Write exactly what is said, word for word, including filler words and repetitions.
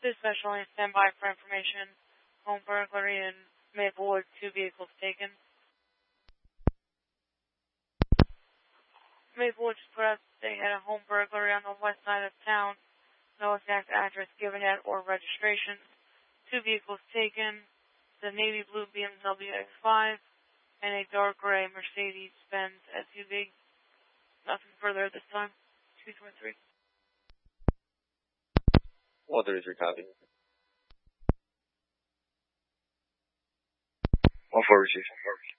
Dispatch only stand by for information. Home burglary in Maplewood, two vehicles taken. Maplewood Express, they had a home burglary on the west side of town. No exact address given yet or registration. Two vehicles taken. The navy blue B M W X five and a dark gray Mercedes-Benz S U V. Nothing further at this time. two twenty-three. one thirty-three, copy. one four received.